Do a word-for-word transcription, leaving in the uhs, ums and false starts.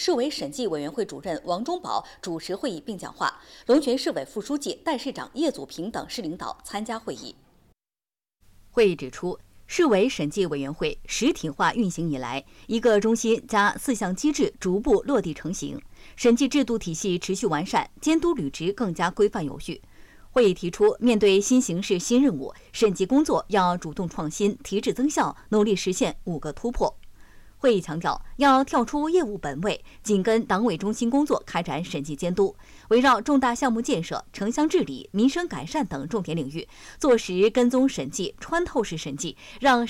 市委审计委员会主任王忠宝主持会议并讲话，龙泉市委副书记、代市长叶祖平等市领导参加会议。 会议指出，市委审计委员会实体化运行以来，一个中心加四项机制逐步落地成型，审计制度体系持续完善，监督履职更加规范有序。会议提出，面对新形势新任务，审计工作要主动创新、提质增效，努力实现五个突破。会议强调，要跳出业务本位，紧跟党委中心工作开展审计监督，围绕重大项目建设、城乡治理、民生改善等重点领域，做实跟踪审计、穿透式审计，让